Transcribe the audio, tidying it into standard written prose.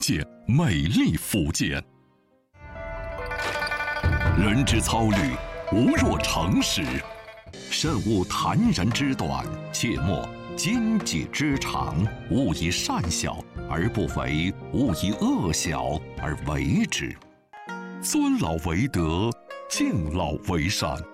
见美丽福建。人之操虑，无若诚实。慎勿谈人之短，切莫奸己之长。勿以善小而不为，勿以恶小而为之。尊老为德，敬老为善。